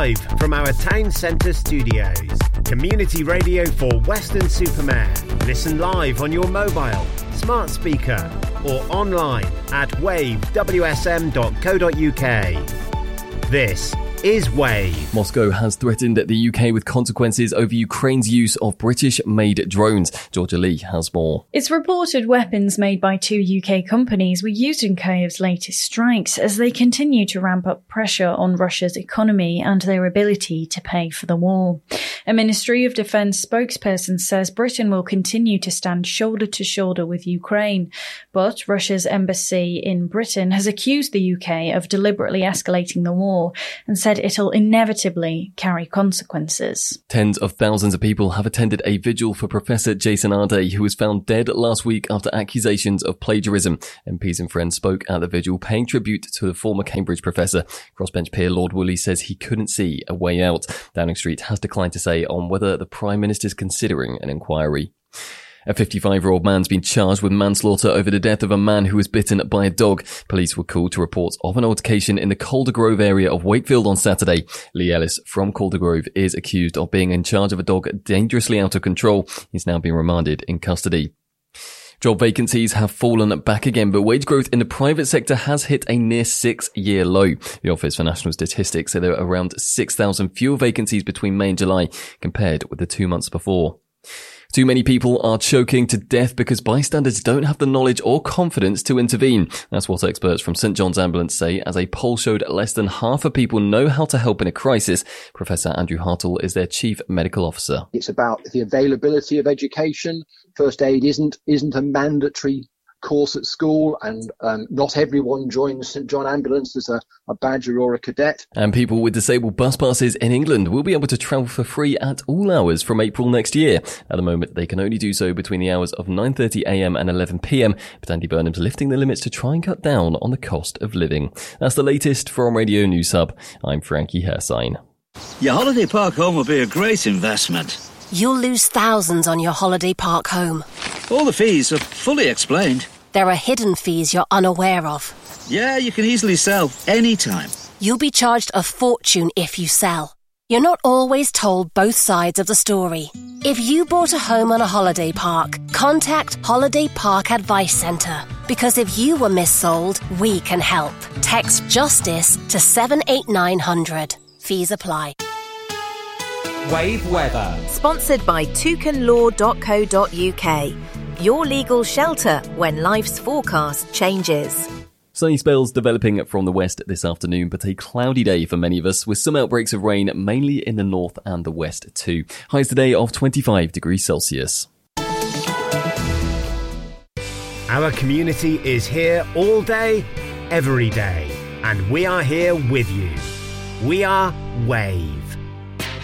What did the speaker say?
live from our town centre studios. Community radio for Weston-super-Mare. Listen live on your mobile, smart speaker or online at wavewsm.co.uk. This is Wave. Moscow has threatened the UK with consequences over Ukraine's use of British-made drones. Georgia Lee has more. It's reported weapons made by two UK companies were used in Kyiv's latest strikes as they continue to ramp up pressure on Russia's economy and their ability to pay for the war. A Ministry of Defence spokesperson says Britain will continue to stand shoulder to shoulder with Ukraine, but Russia's embassy in Britain has accused the UK of deliberately escalating the war and said it'll inevitably carry consequences. Tens of thousands of people have attended a vigil for Professor Jason Arday, who was found dead last week after accusations of plagiarism. MPs and friends spoke at the vigil, paying tribute to the former Cambridge professor. Crossbench peer Lord Woolley says he couldn't see a way out. Downing Street has declined to say on whether the Prime Minister's considering an inquiry. A 55-year-old man's been charged with manslaughter over the death of a man who was bitten by a dog. Police were called to reports of an altercation in the Calder Grove area of Wakefield on Saturday. Lee Ellis from Calder Grove is accused of being in charge of a dog dangerously out of control. He's now been remanded in custody. Job vacancies have fallen back again, but wage growth in the private sector has hit a near 6-year low. The Office for National Statistics said there were around 6,000 fewer vacancies between May and July compared with the 2 months before. Too many people are choking to death because bystanders don't have the knowledge or confidence to intervene. That's what experts from St John's Ambulance say, as a poll showed less than half of people know how to help in a crisis. Professor Andrew Hartle is their Chief Medical Officer. It's about the availability of education. First aid isn't a mandatory course at school, and not everyone joins St John Ambulance as a badger or a cadet. And people with disabled bus passes in England will be able to travel for free at all hours from April next year. At the moment, they can only do so between the hours of 9:30am and 11pm, but Andy Burnham's lifting the limits to try and cut down on the cost of living. That's the latest from Radio News Hub. I'm Frankie Hersign. Your holiday park home will be a great investment. You'll lose thousands on your holiday park home. All the fees are fully explained. There are hidden fees you're unaware of. Yeah, you can easily sell anytime. You'll be charged a fortune if you sell. You're not always told both sides of the story. If you bought a home on a holiday park, contact Holiday Park Advice Centre. Because if you were missold, we can help. Text JUSTICE to 78900. Fees apply. Wave Weather. Sponsored by toucanlaw.co.uk. Your legal shelter when life's forecast changes. Sunny spells developing from the west this afternoon, but a cloudy day for many of us, with some outbreaks of rain mainly in the north and the west too. Highs today of 25 degrees Celsius. Our community is here all day, every day, and we are here with you. We are Wave.